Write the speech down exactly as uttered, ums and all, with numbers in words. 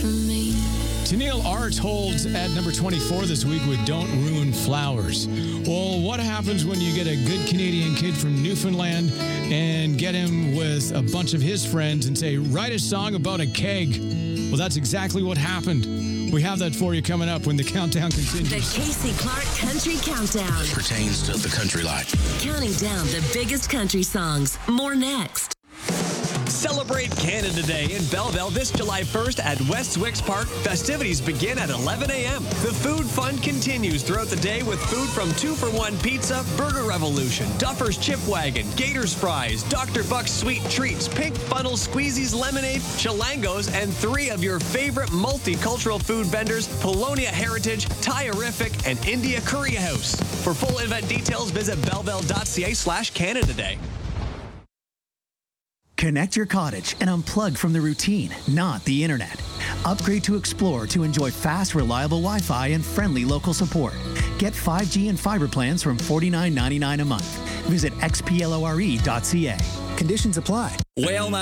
for me. Tennille Art holds at number twenty-four this week with Don't Ruin Flowers. Well, what happens when you get a good Canadian kid from Newfoundland and get him with a bunch of his friends and say, write a song about a keg? Well, that's exactly what happened. We have that for you coming up when the countdown continues. The Casey Clark Country Countdown. Pertains to the country life. Counting down the biggest country songs. More next. Celebrate Canada Day in Belleville this July first at West Wicks Park. Festivities begin at eleven a.m. The food fun continues throughout the day with food from two for one Pizza, Burger Revolution, Duffer's Chip Wagon, Gators Fries, Doctor Buck's Sweet Treats, Pink Funnel Squeezies Lemonade, Chilangos, and three of your favorite multicultural food vendors, Polonia Heritage, Thai-erific, and India Korea House. For full event details, visit belleville.ca slash Canada Day. Connect your cottage and unplug from the routine, not the internet. Upgrade to Explore to enjoy fast, reliable Wi-Fi and friendly local support. Get five G and fiber plans from forty-nine ninety-nine a month. Visit x p lore dot c a. Conditions apply. Well,